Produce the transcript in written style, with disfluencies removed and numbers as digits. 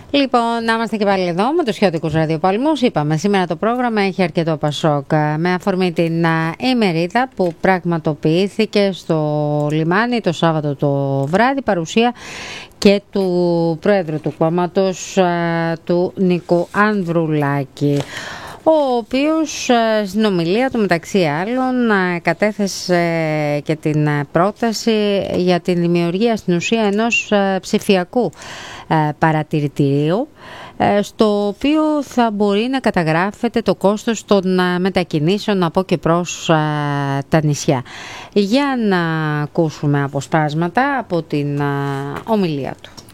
Λοιπόν, να είμαστε και πάλι εδώ με τους Χιώτικους Ραδιοπαλμούς. Είπαμε, σήμερα το πρόγραμμα έχει αρκετό Πασόκ με αφορμή την ημερίδα που πραγματοποιήθηκε στο λιμάνι το Σάββατο το βράδυ, παρουσία και του Πρόεδρου του κόμματος, του Νίκου Ανδρουλάκη, ο οποίος στην ομιλία του μεταξύ άλλων κατέθεσε και την πρόταση για την δημιουργία στην ουσία ενός ψηφιακού παρατηρητηρίου, στο οποίο θα μπορεί να καταγράφεται το κόστος των μετακινήσεων από και προς τα νησιά. Για να ακούσουμε αποσπάσματα από την ομιλία του.